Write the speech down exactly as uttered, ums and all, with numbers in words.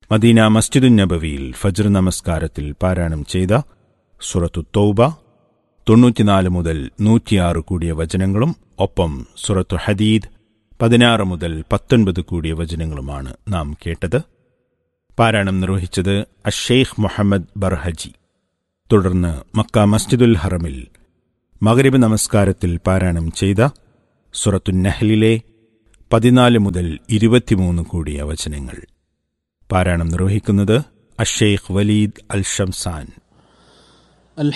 Medina മസ്ജിദുൻ നബവിയിൽ Fajr നമസ്കാരത്തിൽ പാരായണം ചെയ്ത സൂറത്തു തൗബ തൊണ്ണൂറ്റിനാല് മുതൽ നൂറ്റിയാറ് കൂടിയ വചനങ്ങളും ഒപ്പം സൂറത്തു ഹദീദ് പതിനാറ് മുതൽ പത്തൊൻപത് കൂടിയ വചനങ്ങളുമാണ് നാം കേട്ടത്. പാരായണം നിർവഹിച്ചത് അഷെയ്ഖ് മുഹമ്മദ് ബർഹജി. തുടർന്ന് മക്ക മസ്ജിദുൽ ഹറമിൽ മഗ്രിബ് നമസ്കാരത്തിൽ പാരായണം ചെയ്ത സൂറത്തു നഹ്ലിലെ പതിനാല് മുതൽ ഇരുപത്തിമൂന്ന് കൂടിയ വചനങ്ങൾ. പാരായണം നിർവഹിക്കുന്നത് അഷെയ്ഖ് വലീദ് അൽ ഷംസാൻ.